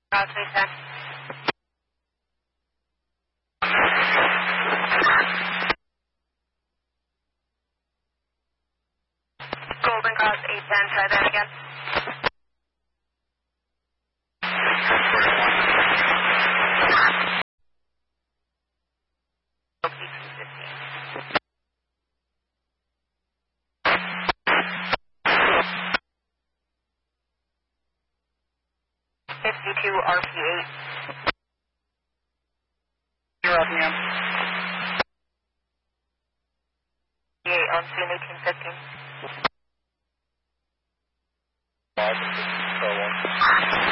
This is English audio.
Cross 810. Golden Cross 810, try that again. $52 RP8. You're up, ma'am. 8 on scene 1815.